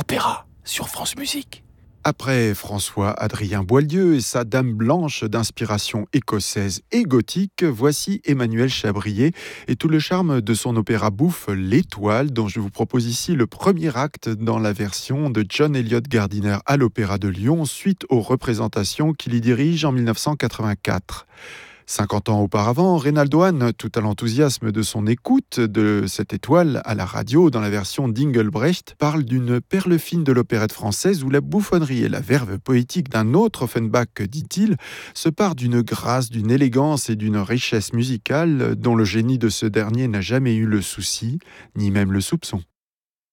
opéra sur France Musique. Après François-Adrien Boieldieu et sa Dame Blanche d'inspiration écossaise et gothique, voici Emmanuel Chabrier et tout le charme de son opéra bouffe L'Étoile, dont je vous propose ici le premier acte dans la version de John Eliot Gardiner à l'Opéra de Lyon, suite aux représentations qu'il y dirige en 1984. 50 ans auparavant, Reynaldo Hahn, tout à l'enthousiasme de son écoute de cette étoile à la radio dans la version d'Engelbrecht, parle d'une perle fine de l'opérette française où la bouffonnerie et la verve poétique d'un autre Offenbach, dit-il, se parent d'une grâce, d'une élégance et d'une richesse musicale dont le génie de ce dernier n'a jamais eu le souci, ni même le soupçon.